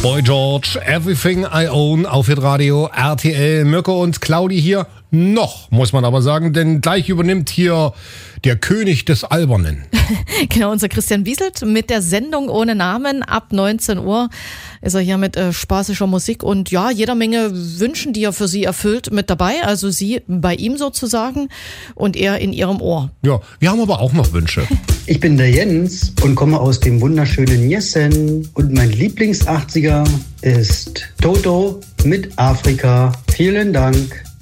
Boy George, Everything I Own auf Hitradio RTL. Mirko und Claudi hier. Noch, muss man aber sagen, denn gleich übernimmt hier der König des Albernen. Genau, unser Christian Wieselt mit der Sendung ohne Namen. Ab 19 Uhr ist er hier mit spaßischer Musik und ja, jeder Menge Wünschen, die er für Sie erfüllt, mit dabei. Also Sie bei ihm sozusagen und er in Ihrem Ohr. Ja, wir haben aber auch noch Wünsche. Ich bin der Jens und komme aus dem wunderschönen Jessen. Und mein Lieblings-80er ist Toto mit Afrika. Vielen Dank.